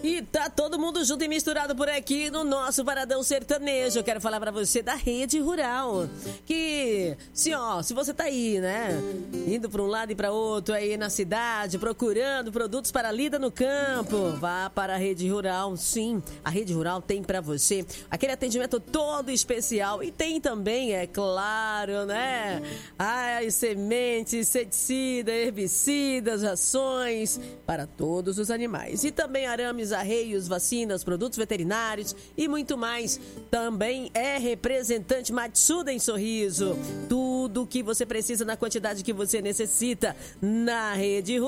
E tá todo mundo junto e misturado por aqui no nosso Paradão Sertanejo. Eu quero falar pra você da Rede Rural. Que, se você tá aí, né? Indo pra um lado e pra outro aí na cidade, procurando produtos para a lida no campo, vá para a Rede Rural. Sim, a Rede Rural tem pra você aquele atendimento todo especial. E tem também, é claro, né? As sementes, inseticida, herbicidas, rações para todos os animais. E também arames, arreios, vacinas, produtos veterinários e muito mais. Também é representante Matsuda em Sorriso. Tudo o que você precisa na quantidade que você necessita na Rede Rural.